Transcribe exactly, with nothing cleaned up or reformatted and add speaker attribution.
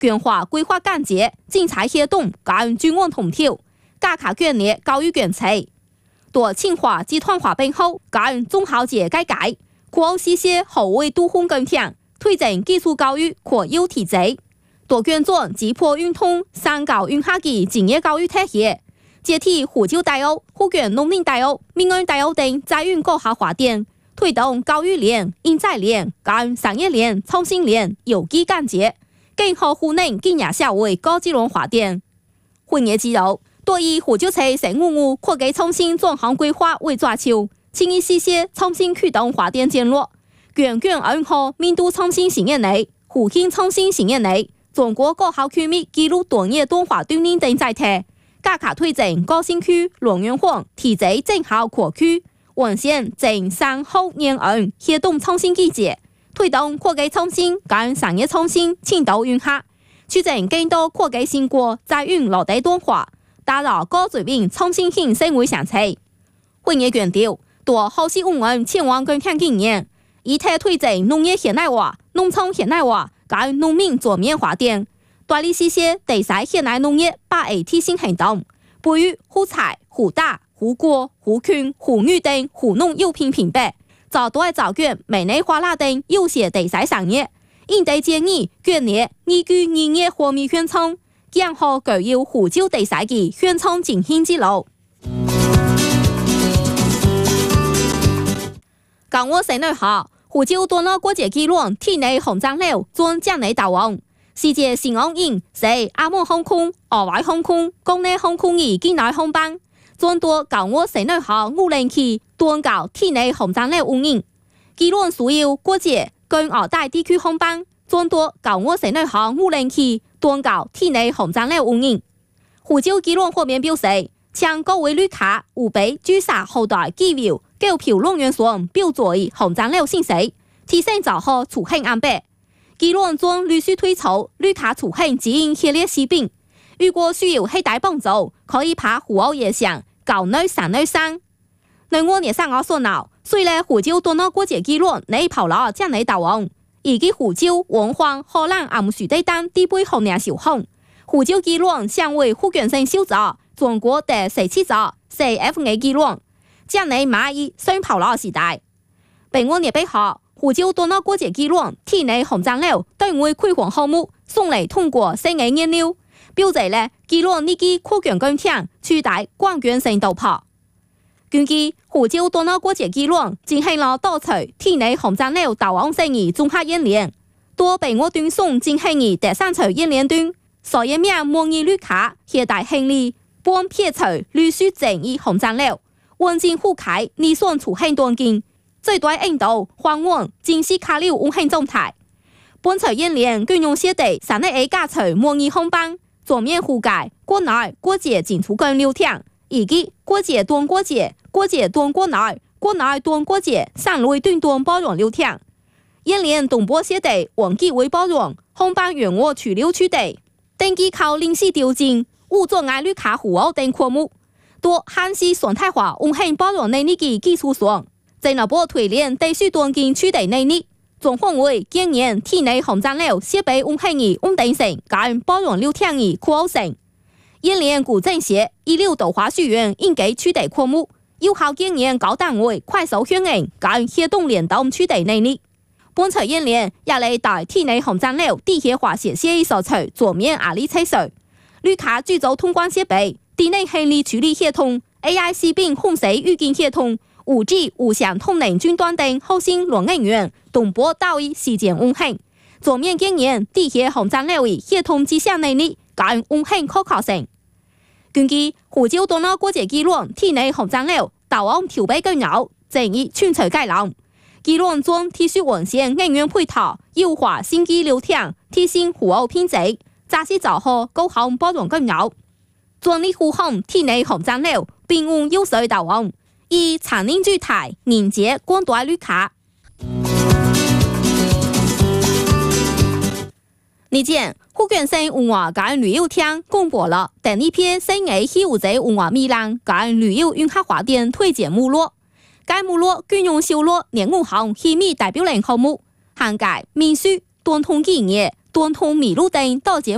Speaker 1: 规划规划简洁，精彩协同，跟专案同调，加强建立教育建设。多清华集团化背后，跟中小学改革，扩细些后卫都烘更强，推进技术教育扩优提升。多卷转击破运通三教运下嘅职业教育体系，接替湖州大学、福建农林大学、闽安大学等在运高校发展，推动教育链、人才链、跟产业链、创新链有机衔接，更好湖南今年社会高质量发展。会议之后，多以湖州市成五五科技创新专项规划为抓手，请以细些创新驱动发展战略，卷卷二号民度创新新业内、湖县创新新业内。中国高校区域记录多业多化锻炼等载体，加强推进高新区、龙源坊、提升正校扩区，完善正三后研二协同创新机制，推动科技创新跟产业创新牵头融合，促进更多科技成果在运落地端化，打造高水平创新性社会城市。会议强调，多后续五年千万更强经验，以体推进农业现代化、农村现代化。跟农民全面发展，大力实施第三现代农业八 A 提升行动，培育湖菜、湖大、湖果、湖菌、湖鱼等湖农优品品牌，找多找卷美内花蜡等有些第三产业，应对建议建立依据农业活米宣传，建好具有湖州第三嘅宣传进行之路。港我生女校。湖州多诺国际机场体内红章楼转江内大王，世界新航营是阿蒙航空、澳外航空、国内航空嘅境内航班，转多教我生女校五零期转到体内红章楼运营。机场所有国际跟澳大地区航班，转多教我生女校五零期转到体内红章楼运营。湖州机场方面表示，请各位旅客务必注册后台機票。購票人員上標注紅章樓信息，提醒做好出行安排。機場將陸續推出旅客出行指引系列視頻，如果需要攜帶幫助，可以拍湖澳夜上九內三內三。另外廿三號所鬧，雖然湖州多諾國際機場內跑了江內大王，以及湖州、文化、荷蘭阿姆斯特丹地背後兩小項，湖州機場成為福建省首座中國第十七座 C F A 機場。江內馬爾雙跑路時代，本我年八號，湖州多諾國際機場體內紅章樓對外開放項目送嚟通過新嘅研究，標誌咧機場呢啲擴建工程取代廣園性突破。根據湖州多諾國際機場進行了多次體內紅章樓大王生意綜合演練，多本我段送進行嘅第三次演練段，所以名模擬旅客攜帶行李幫撇除陸續正義紅章樓。環境覆蓋理想出行途徑，最大印度緩緩正式卡了運行狀態。本次演練更用設地三 A 架構模擬航班，全面覆蓋國內國際進出境流程，以及國際段國際、國際段國內、國內段國際三類段段包容流程。演練同步設地黃機位包容航班原我處留區地，登記靠臨時調整，無阻礙旅客服務等科目。多漢系常態化運行包容能力嘅基礎上，進一步推練地區段境取地能力，總方為檢驗體內紅章樓設備運行嘅穩定性跟包容流程嘅可靠性。演練古正協一流導化學院應該取地科目，有效檢驗高單位快速響應跟協同聯動取地能力。本次演練也嚟帶體內紅章樓地下化設施所取桌面壓力測試，旅客製造通關設備。地內行李處理系統、A I 視頻控制預警系統、五 G 無線通聯終端等後線軟硬件同步到位時間運行，全面檢驗地下紅章樓嘅系統執行能力跟運行可靠性。根據湖州多諾國際機場體內紅章樓大王調配更牛，正義全球改良，機場將持續完善人員配套，優化升機流程，提升服務品質，扎實做好高效包容更牛。專利護航體內紅章樓並用優勢大王，以產能主體連接廣大旅客。日前，福建省文化跟旅遊廳公布了第二批新嘅戲舞節文化米蘭跟旅遊融合發展推薦目錄。該目錄均用收錄廿五項戲米代表人項目，涵蓋民俗、傳統技藝、傳統美術等多節